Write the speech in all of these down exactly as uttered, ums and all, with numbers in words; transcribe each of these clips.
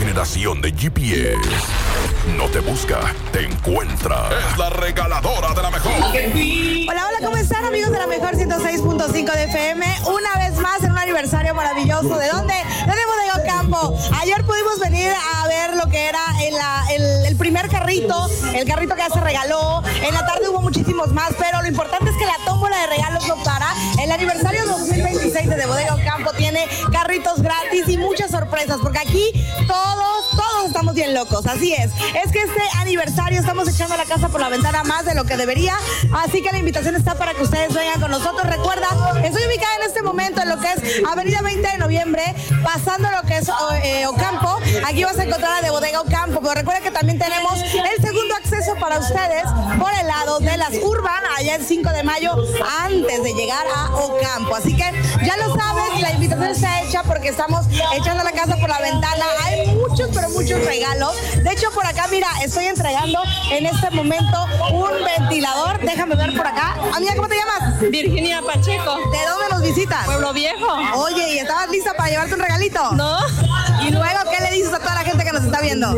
generación de G P S. No te busca, te encuentra. Es la regaladora de la mejor. Hola, hola, ¿cómo están, amigos de la mejor ciento seis punto cinco de F M? Una vez más en un aniversario maravilloso. ¿De dónde? De Bodega Ocampo. Ayer pudimos venir a ver lo que era el, el, el primer carrito, el carrito que ya se regaló. En la tarde hubo muchísimos más, pero lo importante es que la tómbola de regalos no para. El aniversario dos mil veintiséis de Bodega Ocampo tiene carritos gratis y muchas sorpresas, porque aquí todos, todos estamos bien locos. Así es. Es que este aniversario estamos echando la casa por la ventana más de lo que debería, así que la invitación está para que ustedes vengan con nosotros. Recuerda, estoy ubicada en este momento en lo que es Avenida veinte de noviembre, pasando lo que es eh, Ocampo. Aquí vas a encontrar a de Bodega Ocampo, pero recuerda que también tenemos el segundo acceso para ustedes por el lado de las Urban, allá el cinco de mayo, antes de llegar a Ocampo. Así que ya lo sabes, la invitación está hecha porque estamos echando la casa por la ventana. Hay muchos, pero muchos regalos. De hecho, por acá, mira, estoy entregando en este momento un ventilador. Déjame ver por acá. Amiga, ¿cómo te llamas? Virginia Pacheco. ¿De dónde nos visitas? Pueblo Viejo. Oye, ¿y estabas lista para llevarte un regalito? No. ¿Y luego qué le dices a toda la gente que nos está viendo?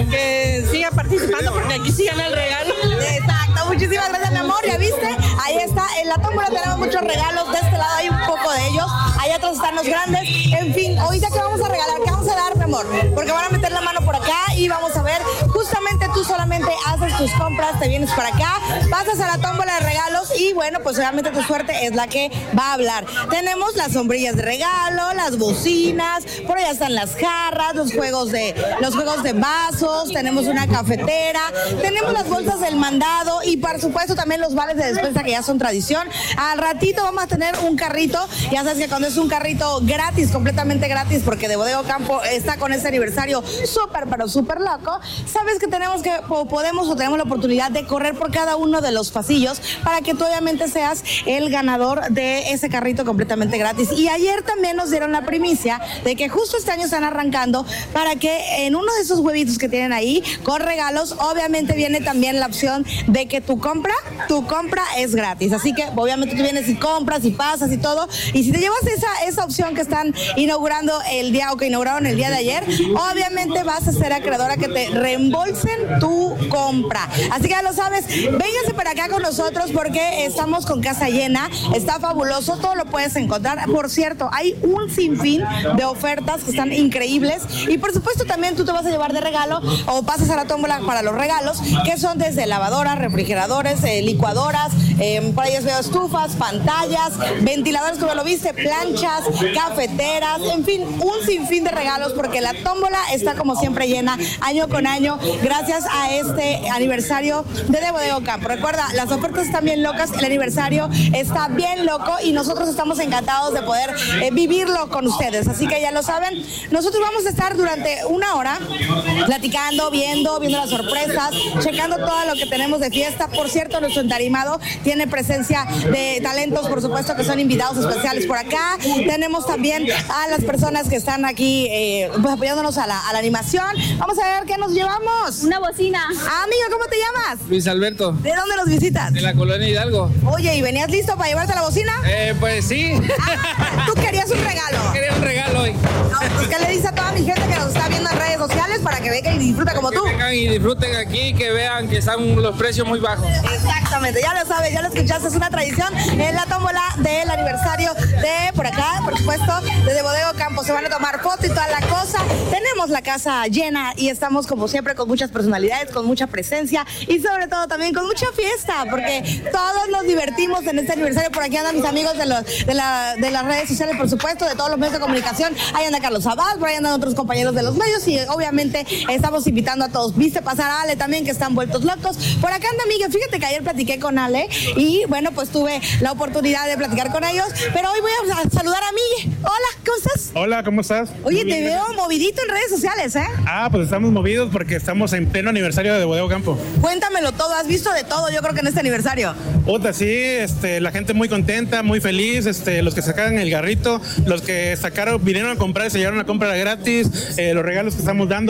Que siga participando porque aquí sí gana el regalo. Exacto, muchísimas gracias, mi amor. ¿Ya viste? Ahí está, en la tómbola tenemos muchos regalos. De este lado hay un poco de ellos. Allá atrás están los grandes. En fin, ahorita ¿qué vamos a regalar? ¿Qué vamos a dar, mi amor? Porque van a meter la mano por acá y vamos a ver. Justamente tú solamente haces tus compras, te vienes para acá, pasas a la tómbola de regalos y bueno, pues obviamente tu suerte es la que va a hablar. Tenemos las sombrillas de regalo, las bocinas, por allá están las jarras, los juegos de los juegos de vasos, tenemos una cafetera, tenemos las bolsas del mandado y por supuesto también los vales de despensa que ya son tradición. Al ratito vamos a tener un carrito, ya sabes que cuando es un carrito gratis, completamente gratis, porque de Bodega Ocampo está con este aniversario súper, pero súper loco, sabes que tenemos que, o podemos o tenemos la oportunidad de correr por cada uno de los pasillos para que tú obviamente seas el ganador de ese carrito completamente gratis. Y ayer también nos dieron la primicia de que justo este año están arrancando para que en uno de esos huevitos que tienen ahí con regalos, obviamente viene también la opción de que tu compra, tu compra es gratis. Así que obviamente tú vienes y compras y pasas y todo. Y si te llevas esa, esa opción que están inaugurando el día o que inauguraron el día de ayer, obviamente vas a ser acreedora que te reembolsen tu compra. Así que ya lo sabes, véngase para acá con nosotros porque estamos con casa llena, está fabuloso, todo lo puedes encontrar. Por cierto, hay un sinfín de ofertas que están increíbles y por supuesto también tú te vas a llevar de regalo o pasas a la tómbola para los regalos, que son desde lavadoras, refrigeradores, eh, licuadoras, eh, por ahí veo estufas, pantallas, ventiladores, como lo viste, planchas, cafeteras, en fin, un sinfín de regalos porque la tómbola está como siempre llena año con año gracias a este aniversario de Bodega Ocampo. Recuerda, las ofertas están bien locas, el aniversario está bien loco y nosotros estamos encantados de poder eh, vivirlo con ustedes. Así que ya lo saben, nosotros vamos a estar durante una hora platicando, viendo, viendo las sorpresas, checando todo lo que tenemos de fiesta. Por cierto, nuestro entarimado tiene presencia de talentos, por supuesto, que son invitados especiales por acá. Tenemos también a las personas que están aquí eh, pues apoyándonos a la, a la animación. Vamos a ver qué nos llevamos. Una bocina. Ah, amigo, ¿cómo te llamas? Luis Alberto. ¿De dónde nos visitas? De la colonia Hidalgo. Oye, ¿y venías listo para llevarte la bocina? Eh, pues sí. Ah, ¿tú querías un regalo? Quería un regalo hoy. No, pues ¿qué le dices a toda mi gente que nos está viendo en redes sociales para que vengan y disfruten como que tú? Vengan y disfruten aquí, que vean que están los precios muy bajos. Exactamente, ya lo sabes, ya lo escuchaste, es una tradición. En la tómbola del aniversario de por acá, por supuesto, desde Bodega Ocampo. Se van a tomar foto y toda la cosa. Tenemos la casa llena y estamos como siempre con muchas personalidades, con mucha presencia y sobre todo también con mucha fiesta, porque todos nos divertimos en este aniversario. Por aquí andan mis amigos de, los, de, la, de las redes sociales, por supuesto, de todos los medios de comunicación. Ahí anda Carlos Abad, por ahí andan otros compañeros de los medios y obviamente estamos invitando a todos. Viste pasar a Ale también, que están vueltos locos. Por acá anda Miguel, fíjate que ayer platiqué con Ale y bueno, pues tuve la oportunidad de platicar con ellos, pero hoy voy a saludar a Miguel. Hola, ¿cómo estás? Hola, ¿cómo estás? Oye, te veo movidito en redes sociales, ¿eh? Ah, pues estamos movidos porque estamos en pleno aniversario de Bodega Ocampo. Cuéntamelo todo, has visto de todo, yo creo que en este aniversario. Puta, sí, este, la gente muy contenta, muy feliz, este, los que sacaron el garrito, los que sacaron, vinieron a comprar, se llevaron la compra gratis, eh, los regalos que estamos dando, pantallas,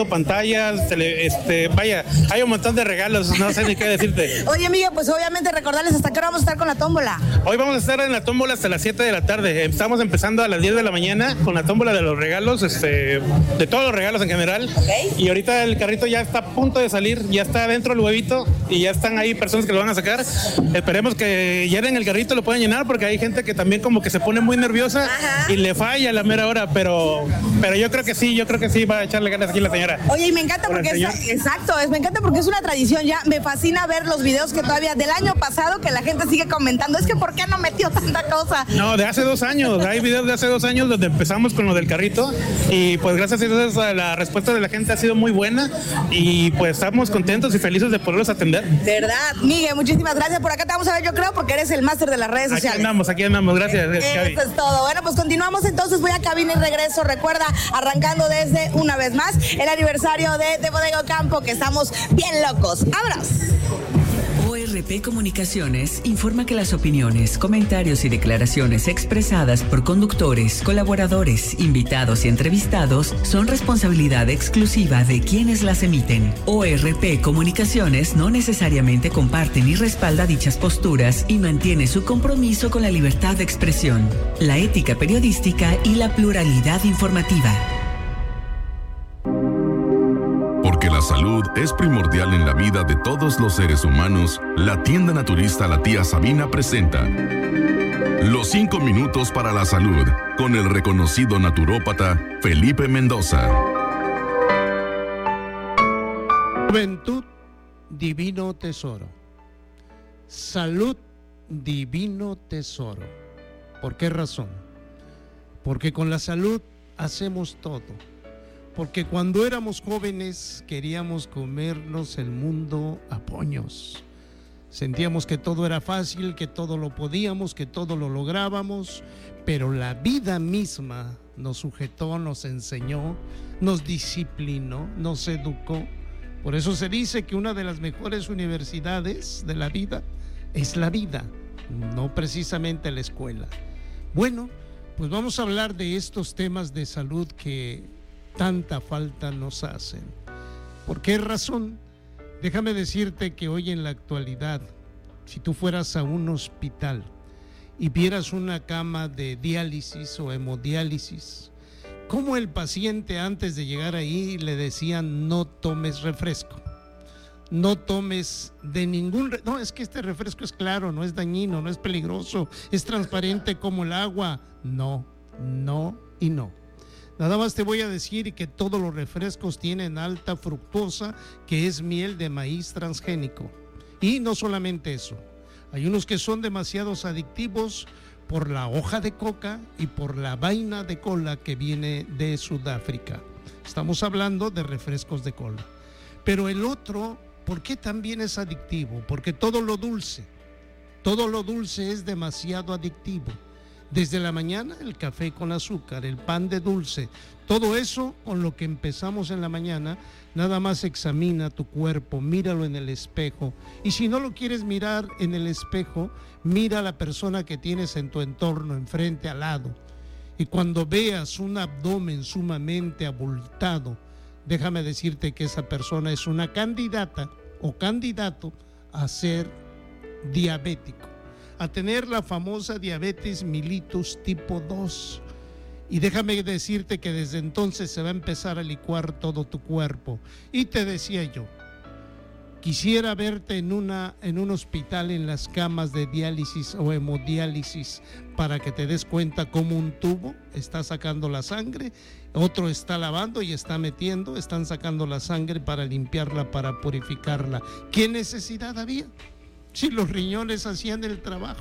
pantallas, tele, este, vaya, hay un montón de regalos, no sé ni qué decirte. Oye, Miguel, pues obviamente recordarles hasta qué hora vamos a estar con la tómbola. Hoy vamos a estar en la tómbola hasta las siete de la tarde. Estamos empezando a las diez de la mañana con la tómbola de los regalos, este, de todos los regalos en general. Okay. Y ahorita el carrito ya está a punto de salir, ya está dentro el huevito y ya están ahí personas que lo van a sacar. Esperemos que llenen el carrito, lo puedan llenar, porque hay gente que también como que se pone muy nerviosa. Ajá. Y le falla a la mera hora, pero, pero yo creo que sí, yo creo que sí va a echarle ganas aquí la señora. Oye, y me encanta porque es, exacto, es, me encanta porque es una tradición ya. Me fascina ver los videos que todavía del año pasado que la gente sigue comentando. Es que ¿por qué no metió tanta cosa? No, de hace dos años. Hay videos de hace dos años donde empezamos con lo del carrito y pues gracias a Dios la respuesta de la gente ha sido muy buena y pues estamos contentos y felices de poderlos atender. ¿Verdad? Miguel, muchísimas gracias. Por acá te vamos a ver, yo creo, porque eres el máster de las redes sociales. Aquí andamos, aquí andamos. Gracias, Gaby. Eso es todo. Bueno, pues continuamos entonces. Voy a cabina y regreso. Recuerda, arrancando desde una vez más el aniversario de, de Bodega Ocampo, que estamos bien locos. ¡Abras! O R P Comunicaciones informa que las opiniones, comentarios y declaraciones expresadas por conductores, colaboradores, invitados y entrevistados son responsabilidad exclusiva de quienes las emiten. O R P Comunicaciones no necesariamente comparte ni respalda dichas posturas y mantiene su compromiso con la libertad de expresión, la ética periodística y la pluralidad informativa. Porque la salud es primordial en la vida de todos los seres humanos, la tienda naturista La Tía Sabina presenta Los cinco minutos para la salud con el reconocido naturópata Felipe Mendoza. Juventud, divino tesoro. Salud, divino tesoro. ¿Por qué razón? Porque con la salud hacemos todo. Porque cuando éramos jóvenes queríamos comernos el mundo a puños. Sentíamos que todo era fácil, que todo lo podíamos, que todo lo lográbamos, pero la vida misma nos sujetó, nos enseñó, nos disciplinó, nos educó. Por eso se dice que una de las mejores universidades de la vida es la vida, no precisamente la escuela. Bueno, pues vamos a hablar de estos temas de salud que tanta falta nos hacen. ¿Por qué razón? Déjame decirte que hoy en la actualidad, si tú fueras a un hospital y vieras una cama de diálisis o hemodiálisis, ¿cómo el paciente antes de llegar ahí le decían no tomes refresco? No tomes de ningún... Re- no, es que este refresco es claro, no es dañino, no es peligroso, es transparente como el agua. No, no y no. Nada más te voy a decir que todos los refrescos tienen alta fructosa, que es miel de maíz transgénico. Y no solamente eso, hay unos que son demasiados adictivos por la hoja de coca y por la vaina de cola que viene de Sudáfrica. Estamos hablando de refrescos de cola. Pero el otro, ¿por qué también es adictivo? Porque todo lo dulce, todo lo dulce es demasiado adictivo. Desde la mañana el café con azúcar, el pan de dulce, todo eso con lo que empezamos en la mañana. Nada más examina tu cuerpo, míralo en el espejo, y si no lo quieres mirar en el espejo, mira a la persona que tienes en tu entorno, enfrente, al lado, y cuando veas un abdomen sumamente abultado, déjame decirte que esa persona es una candidata o candidato a ser diabético, a tener la famosa diabetes mellitus tipo dos. Y déjame decirte que desde entonces se va a empezar a licuar todo tu cuerpo. Y te decía yo, quisiera verte en, una, en un hospital en las camas de diálisis o hemodiálisis para que te des cuenta cómo un tubo está sacando la sangre, otro está lavando y está metiendo, están sacando la sangre para limpiarla, para purificarla. ¿Qué necesidad había? Si los riñones hacían el trabajo.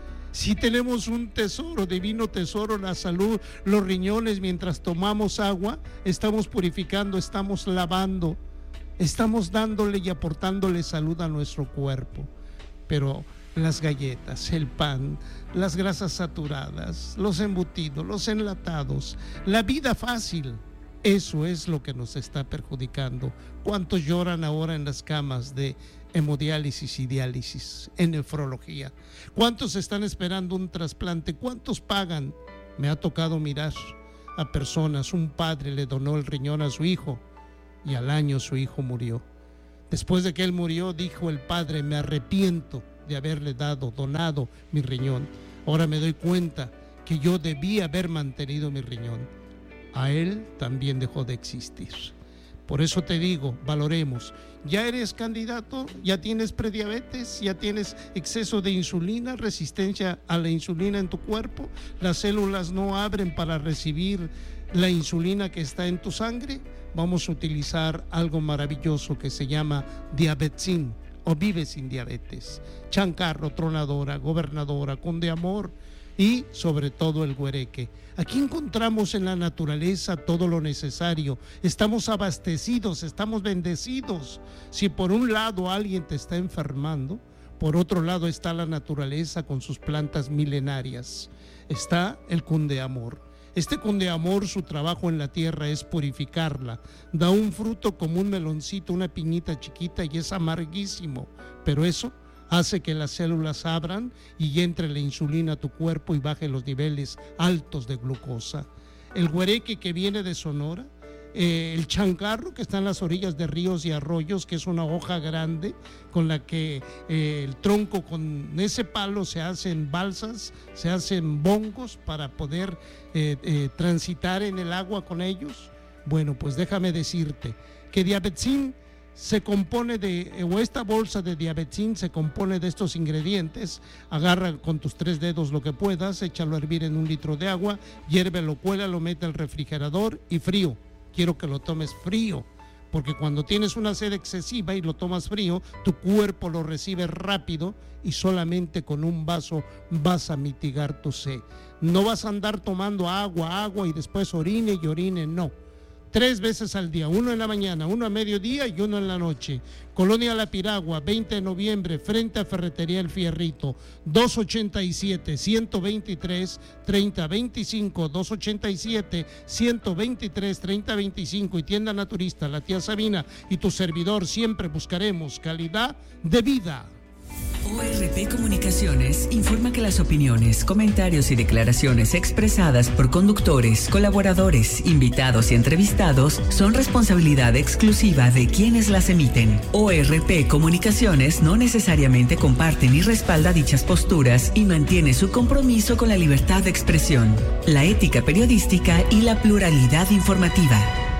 Si tenemos un tesoro, divino tesoro, la salud, los riñones, mientras tomamos agua, estamos purificando, estamos lavando, estamos dándole y aportándole salud a nuestro cuerpo. Pero las galletas, el pan, las grasas saturadas, los embutidos, los enlatados, la vida fácil, eso es lo que nos está perjudicando. ¿Cuántos lloran ahora en las camas de hemodiálisis y diálisis, en nefrología? ¿Cuántos están esperando un trasplante? ¿Cuántos pagan? Me ha tocado mirar a personas, un padre le donó el riñón a su hijo y al año su hijo murió. Después de que él murió, dijo el padre: me arrepiento de haberle dado, donado mi riñón. Ahora me doy cuenta que yo debía haber mantenido mi riñón. A él también dejó de existir. Por eso te digo, valoremos. Ya eres candidato, ya tienes prediabetes, ya tienes exceso de insulina, resistencia a la insulina en tu cuerpo, las células no abren para recibir la insulina que está en tu sangre. Vamos a utilizar algo maravilloso que se llama Diabetsin o Vive Sin Diabetes. Chancarro, Tronadora, Gobernadora, Condeamor y sobre todo el Guereque. Aquí encontramos en la naturaleza todo lo necesario. Estamos abastecidos, estamos bendecidos. Si por un lado alguien te está enfermando, por otro lado está la naturaleza con sus plantas milenarias. Está el Condeamor. Este Condeamor, su trabajo en la tierra es purificarla. Da un fruto como un meloncito, una piñita chiquita, y es amarguísimo. Pero eso hace que las células abran y entre la insulina a tu cuerpo y baje los niveles altos de glucosa. El Guereque, que viene de Sonora, eh, el chancarro, que está en las orillas de ríos y arroyos, que es una hoja grande con la que eh, el tronco, con ese palo se hacen balsas, se hacen bongos para poder eh, eh, transitar en el agua con ellos. Bueno, pues déjame decirte que Diabetsin se compone de, o esta bolsa de Diabetsin se compone de estos ingredientes. Agarra con tus tres dedos lo que puedas, échalo a hervir en un litro de agua, hiérvelo, cuélalo, mete al refrigerador y frío. Quiero que lo tomes frío, porque cuando tienes una sed excesiva y lo tomas frío, tu cuerpo lo recibe rápido y solamente con un vaso vas a mitigar tu sed. No vas a andar tomando agua, agua y después orine y orine, no. Tres veces al día, uno en la mañana, uno a mediodía y uno en la noche. Colonia La Piragua, veinte de noviembre, frente a Ferretería El Fierrito, dos ochenta y siete, ciento veintitrés, treinta veinticinco, dos ochenta y siete, ciento veintitrés, treinta veinticinco, y tienda naturista La Tía Sabina y tu servidor siempre buscaremos calidad de vida. O R P Comunicaciones informa que las opiniones, comentarios y declaraciones expresadas por conductores, colaboradores, invitados y entrevistados son responsabilidad exclusiva de quienes las emiten. O R P Comunicaciones no necesariamente comparte ni respalda dichas posturas y mantiene su compromiso con la libertad de expresión, la ética periodística y la pluralidad informativa.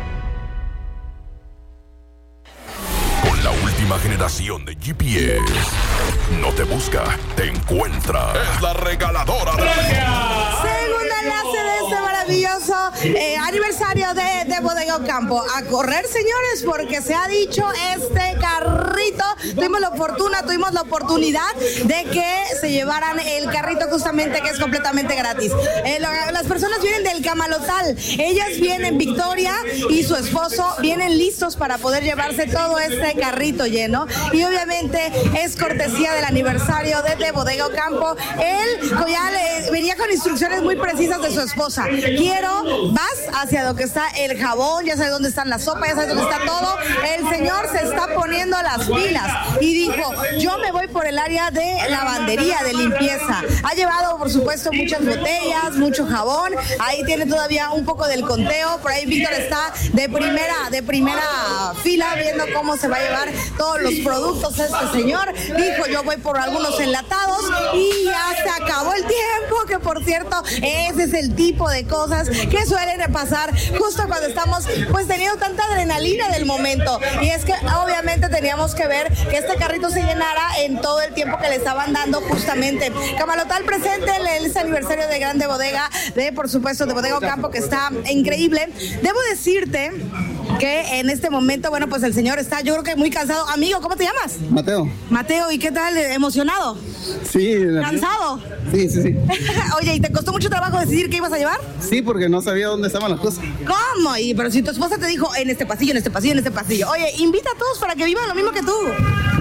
La última generación de G P S no te busca, te encuentra. Es la regaladora de Segundo enlace de este maravilloso eh, aniversario de, de Bodega Ocampo. A correr, señores, porque se ha dicho este carrito. Tuvimos la fortuna, tuvimos la oportunidad de que se llevaran el carrito justamente, que es completamente gratis. Eh, lo, las personas vienen del Camalotal. Ellas vienen, Victoria y su esposo, vienen listos para poder llevarse todo este carrito lleno. Y obviamente es cortesía del aniversario de, de Bodega Ocampo. Él ya le, venía con instrucciones muy precisas de su esposa. Quiero, vas hacia lo que está el jabón, ya sabes dónde están las sopas, ya sabes dónde está todo. El señor se está poniendo las pilas y dijo, yo me voy por el área de lavandería, de limpieza. Ha llevado, por supuesto, muchas botellas, mucho jabón. Ahí tiene todavía un poco del conteo. Por ahí Víctor está de primera, de primera fila viendo cómo se va a llevar todos los productos este señor. Dijo, yo voy por algunos enlatados y ya se acabó el tiempo, que por cierto, ese es el tipo de cosas que suelen pasar justo cuando estamos pues teniendo tanta adrenalina del momento. Y es que obviamente teníamos que ver que este carrito se llenara en todo el tiempo que le estaban dando justamente. Camalotal presente en el aniversario de Grande Bodega, de por supuesto de Bodega Ocampo, que está increíble. Debo decirte que en este momento, bueno, pues el señor está, yo creo que muy cansado. Amigo, ¿cómo te llamas? Mateo. Mateo, ¿y qué tal? ¿Emocionado? Sí. ¿Cansado? Sí, sí, sí. Oye, ¿y te costó mucho trabajo decidir qué ibas a llevar? Sí, porque no sabía dónde estaban las cosas. ¿Cómo? Y, pero si tu esposa te dijo, en este pasillo, en este pasillo, en este pasillo. Oye, invita a todos para que vivan lo mismo que tú.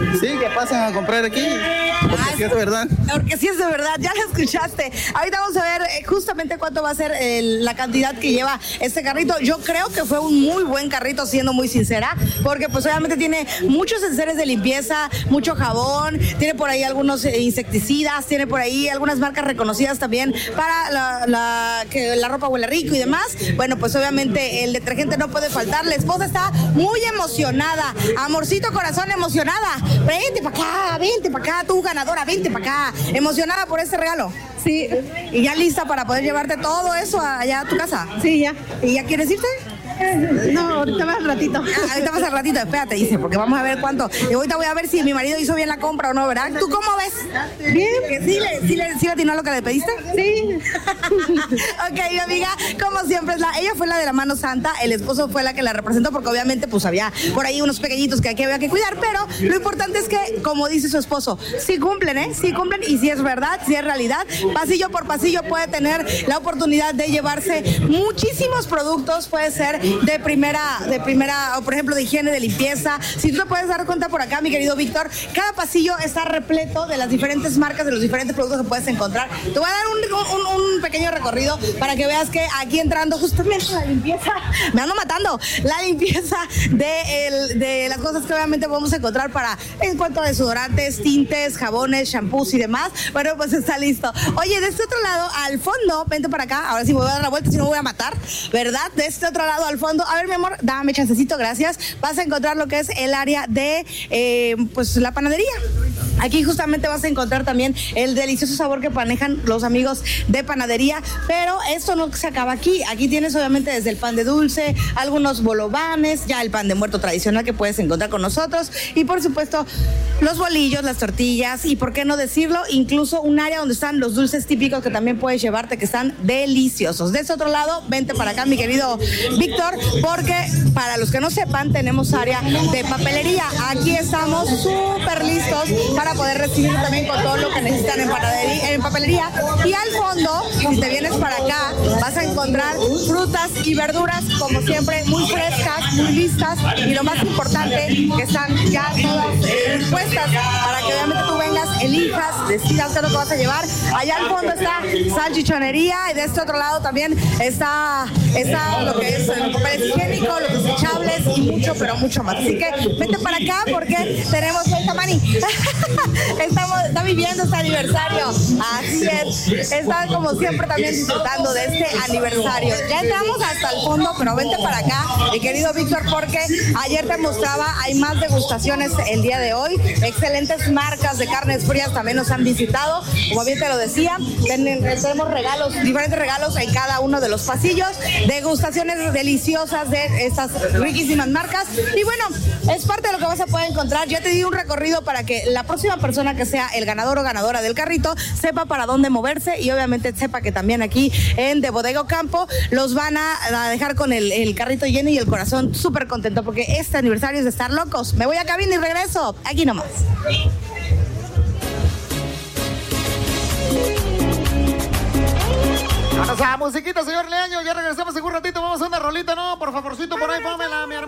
Sí, que pasan a comprar aquí, porque sí es de verdad. Porque sí es de verdad, ya lo escuchaste. Ahorita vamos a ver eh, justamente cuánto va a ser eh, la cantidad que lleva este carrito. Yo creo que fue un muy buen carrito, siendo muy sincera, porque pues obviamente tiene muchos enseres de limpieza, mucho jabón, tiene por ahí algunos eh, insecticidas, tiene por ahí algunas marcas reconocidas también para la, la, que la ropa huele rico y demás. Bueno, pues obviamente el detergente no puede faltar. La esposa está muy emocionada. Amorcito corazón, emocionada. Vente para acá, vente para acá, tú ganadora, vente para acá. Emocionada por este regalo. Sí. ¿Y ya lista para poder llevarte todo eso allá a tu casa? Sí, ya. ¿Y ya quieres irte? No, ahorita más al ratito. Ah, ahorita más al ratito, espérate, dice, porque vamos a ver cuánto. Y ahorita voy a ver si mi marido hizo bien la compra o no, ¿verdad? ¿Tú cómo ves? Bien. ¿Que sí le, sí le, sí le atinó lo que le pediste? Sí. Ok, mi amiga, como siempre, es la, ella fue la de la mano santa, el esposo fue la que la representó, porque obviamente pues había por ahí unos pequeñitos que aquí había que cuidar, pero lo importante es que, como dice su esposo, sí cumplen, ¿eh? Sí cumplen, y si es verdad, si es realidad, pasillo por pasillo puede tener la oportunidad de llevarse muchísimos productos, puede ser de primera, de primera, o por ejemplo de higiene, de limpieza. Si tú te puedes dar cuenta por acá, mi querido Víctor, cada pasillo está repleto de las diferentes marcas, de los diferentes productos que puedes encontrar. Te voy a dar un, un, un pequeño recorrido para que veas que aquí entrando justamente la limpieza, me ando matando, la limpieza de, el, de las cosas que obviamente podemos encontrar para, en cuanto a desodorantes, tintes, jabones, shampoos y demás. Bueno, pues está listo. Oye, de este otro lado, al fondo, vente para acá, ahora sí me voy a dar la vuelta, si no me voy a matar, ¿verdad? De este otro lado, al fondo, a ver, mi amor, dame chancecito, gracias. Vas a encontrar lo que es el área de, eh, pues, la panadería. Aquí justamente vas a encontrar también el delicioso sabor que manejan los amigos de panadería, pero esto no se acaba aquí. Aquí tienes obviamente desde el pan de dulce, algunos bolovanes, ya el pan de muerto tradicional que puedes encontrar con nosotros, y por supuesto los bolillos, las tortillas, y por qué no decirlo, incluso un área donde están los dulces típicos que también puedes llevarte, que están deliciosos. De ese otro lado, vente para acá, mi querido Víctor, porque para los que no sepan, tenemos área de papelería. Aquí estamos súper listos para poder recibir también con todo lo que necesitan en, panadería, en papelería. Y al fondo, si te vienes para acá, vas a encontrar frutas y verduras, como siempre, muy frescas, muy listas, y lo más importante, que están ya todas eh, dispuestas para que obviamente tú vengas, elijas, decidas qué es lo que vas a llevar. Allá al fondo está salchichonería, y de este otro lado también está, está lo que es el papel higiénico, los desechables y mucho, pero mucho más. Así que vete para acá porque tenemos el Tamani. Estamos, está viviendo este aniversario. Así es. Están como siempre también disfrutando de este aniversario. Ya entramos hasta el fondo, pero vente para acá, mi querido Víctor, porque ayer te mostraba, hay más degustaciones el día de hoy. Excelentes marcas de carnes frías también nos han visitado. Como bien te lo decía, tenemos regalos, diferentes regalos en cada uno de los pasillos. Degustaciones deliciosas de estas riquísimas marcas. Y bueno, es parte de lo que vas a poder encontrar. Ya te di un recorrido para que la próxima persona que sea el ganador o ganadora del carrito sepa para dónde moverse, y obviamente sepa que también aquí en De Bodega Ocampo los van a, a dejar con el, el carrito lleno y el corazón súper contento, porque este aniversario es de estar locos. Me voy a cabina y regreso aquí nomás. Vamos a musiquita, señor Leaño. Ya regresamos en un ratito. Vamos a una rolita, ¿no? Por favorcito, por ahí, pónmela, mi hermano.